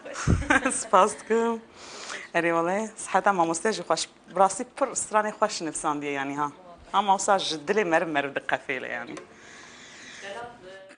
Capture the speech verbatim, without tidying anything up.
سپاس دکم. اری والله صحتا ما مستجی خوش براسی پر استرانی خوش نفسان دی یعنی ها. هم اوسا جدلی مر مر دقة فيله يعني.